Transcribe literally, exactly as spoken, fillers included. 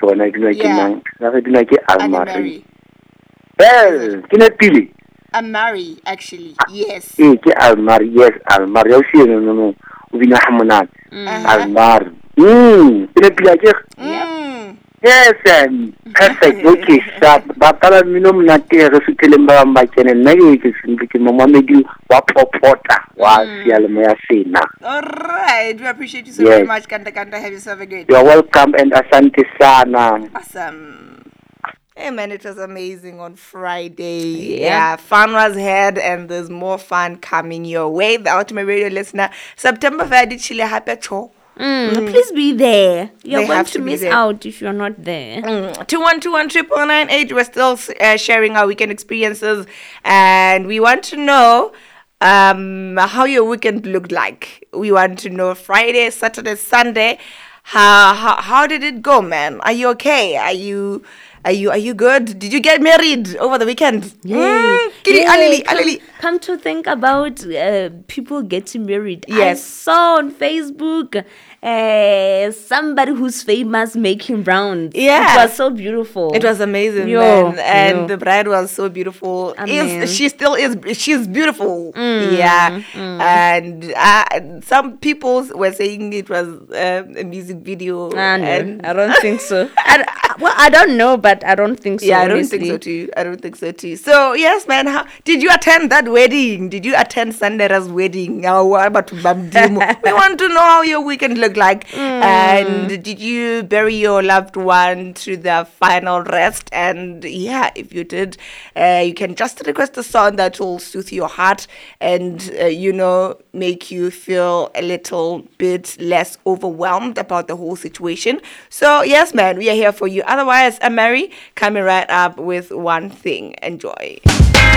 tsona di nwa ke Yeah. mang na re di nwa ke Almari Anne-Marie. well ke ne pili Amari, actually, yes. eh ke Almari yes Almari o se no no o bina ha monate Uh-huh. Almari mm ke ne pila ke Mm. yes um perfect okay sharp ba pala mino monate re fitlheleng ba bang ba kene nna ke ke simple ke momamedi wa popota wa sialemo ya sena. All right. We appreciate you so Yes. very much, Kanda Kanda. Have yourself a great You day. are welcome and asante sana. Awesome. Hey man, it was amazing on Friday. Yeah. Yeah, fun was had, and there's more fun coming your way. The Ultimate Radio listener, September third, Chile Happy Cho. Mm, Please be there. You're They going have to to be miss there. out if you're not there. Two one two one triple nine eight. We're still uh, sharing our weekend experiences, and we want to know um how your weekend looked like. We want to know Friday, Saturday, Sunday. How how how did it go, man? Are you okay? Are you are you are you good? Did you get married over the weekend? Yay. Mm, kili- Yay, alili, come, alili. come to think about uh, people getting married. I Yes. saw on Facebook uh, somebody who's famous making rounds. Yeah. It was so beautiful. It was amazing, Yo, man, and yo. the bride was so beautiful. Amen. Is she still is? She's beautiful. Mm, Yeah, and uh, some people were saying it was uh, a music video. Ah, no, and I don't think so. I, well, I don't know, but I don't think so. yeah, I don't think so honestly. too. I don't think so too. So yes, man, how, did you attend that wedding? Did you attend Sandera's wedding? How about Bamdimo? We want to know how your weekend looked like, and did you bury your loved one to the final rest? And yeah, if you did, uh, you can just request a song that will soothe your heart and uh, you know make you feel a little bit less overwhelmed about the whole situation. So yes, man, we are here for you. Otherwise, I'm Mary coming right up with one thing. Enjoy.